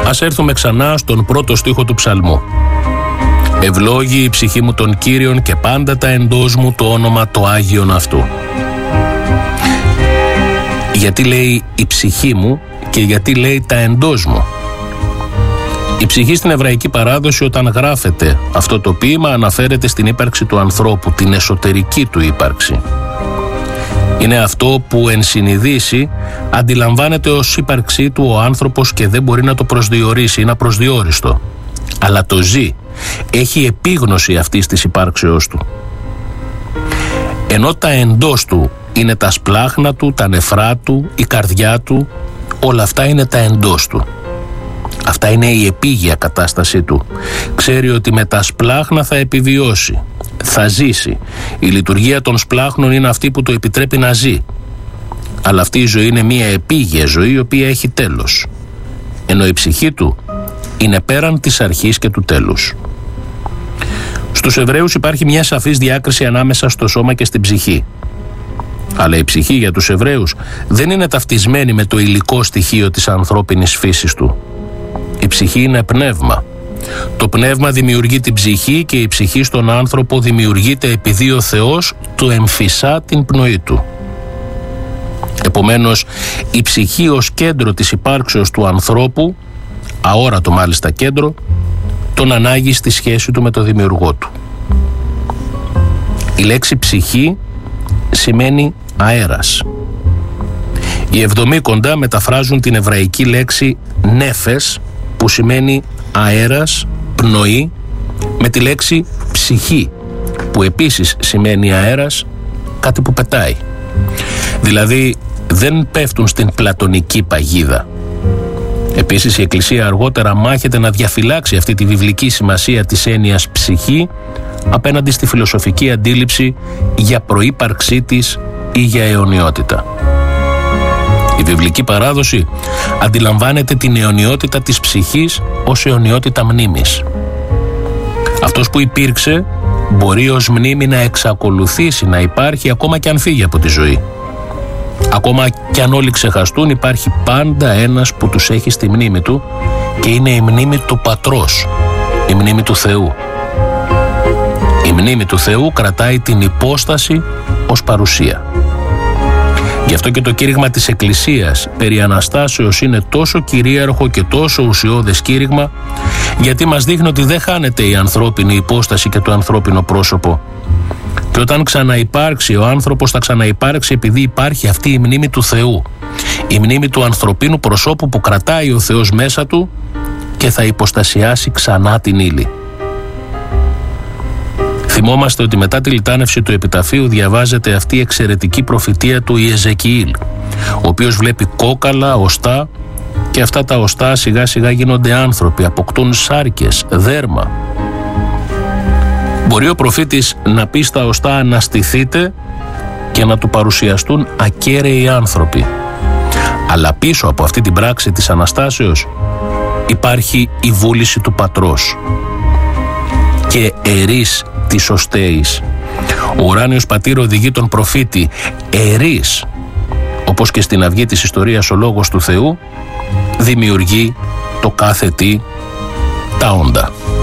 Ας έρθουμε ξανά στον πρώτο στίχο του ψαλμού. «Ευλόγη η ψυχή μου τον Κύριον και πάντα τα εντός μου το όνομα το Άγιον Αυτού». Γιατί λέει η ψυχή μου και γιατί λέει τα εντός μου? Η ψυχή στην εβραϊκή παράδοση, όταν γράφεται αυτό το ποίημα, αναφέρεται στην ύπαρξη του ανθρώπου, την εσωτερική του ύπαρξη. Είναι αυτό που εν συνειδήσει αντιλαμβάνεται ως ύπαρξή του ο άνθρωπος και δεν μπορεί να το προσδιορίσει, είναι απροσδιόριστο. Αλλά το ζει, έχει επίγνωση αυτής της υπάρξεώς του. Ενώ τα εντός του είναι τα σπλάχνα του, τα νεφρά του, η καρδιά του, όλα αυτά είναι τα εντός του. Αυτά είναι η επίγεια κατάστασή του. Ξέρει ότι με τα σπλάχνα θα επιβιώσει, θα ζήσει. Η λειτουργία των σπλάχνων είναι αυτή που το επιτρέπει να ζει. Αλλά αυτή η ζωή είναι μια επίγεια ζωή η οποία έχει τέλος. Ενώ η ψυχή του είναι πέραν της αρχής και του τέλους. Στους Εβραίους υπάρχει μια σαφής διάκριση ανάμεσα στο σώμα και στην ψυχή. Αλλά η ψυχή για τους Εβραίους δεν είναι ταυτισμένη με το υλικό στοιχείο της ανθρώπινης φύσης του. Η ψυχή είναι πνεύμα. Το πνεύμα δημιουργεί την ψυχή και η ψυχή στον άνθρωπο δημιουργείται επειδή ο Θεός του εμφυσά την πνοή του. Επομένως, η ψυχή ως κέντρο της υπάρξεως του ανθρώπου, αόρατο μάλιστα κέντρο, τον ανάγει στη σχέση του με το δημιουργό του. Η λέξη ψυχή σημαίνει αέρας. Οι Εβδομήκοντα μεταφράζουν την εβραϊκή λέξη νέφες, που σημαίνει αέρας, πνοή, με τη λέξη ψυχή, που επίσης σημαίνει αέρας, κάτι που πετάει. Δηλαδή δεν πέφτουν στην πλατωνική παγίδα. Επίσης η Εκκλησία αργότερα μάχεται να διαφυλάξει αυτή τη βιβλική σημασία της έννοιας ψυχή απέναντι στη φιλοσοφική αντίληψη για προύπαρξή της ή για αιωνιότητα. Η βιβλική παράδοση αντιλαμβάνεται την αιωνιότητα της ψυχής ως αιωνιότητα μνήμης. Αυτός που υπήρξε μπορεί ως μνήμη να εξακολουθήσει να υπάρχει ακόμα και αν φύγει από τη ζωή. Ακόμα και αν όλοι ξεχαστούν, υπάρχει πάντα ένας που τους έχει στη μνήμη του και είναι η μνήμη του Πατρός, η μνήμη του Θεού. Η μνήμη του Θεού κρατάει την υπόσταση ως παρουσία. Γι' αυτό και το κήρυγμα της Εκκλησίας περί Αναστάσεως είναι τόσο κυρίαρχο και τόσο ουσιώδες κήρυγμα, γιατί μας δείχνει ότι δεν χάνεται η ανθρώπινη υπόσταση και το ανθρώπινο πρόσωπο. Και όταν ξαναυπάρξει ο άνθρωπος, θα ξαναυπάρξει επειδή υπάρχει αυτή η μνήμη του Θεού, η μνήμη του ανθρωπίνου προσώπου που κρατάει ο Θεός μέσα του και θα υποστασιάσει ξανά την ύλη. Θυμόμαστε ότι μετά τη λιτάνευση του επιταφείου διαβάζεται αυτή η εξαιρετική προφητεία του Ιεζεκιήλ, ο οποίος βλέπει κόκαλα, οστά, και αυτά τα οστά σιγά σιγά γίνονται άνθρωποι, αποκτούν σάρκες, δέρμα. Μπορεί ο προφήτης να πει στα οστά αναστηθείτε και να του παρουσιαστούν ακέραιοι άνθρωποι. Αλλά πίσω από αυτή την πράξη της Αναστάσεως υπάρχει η βούληση του Πατρός και ερείς της οστέης. Ο ουράνιος πατήρ οδηγεί τον προφήτη ερείς, όπως και στην αυγή της ιστορίας ο Λόγος του Θεού δημιουργεί το κάθε τι, τα όντα.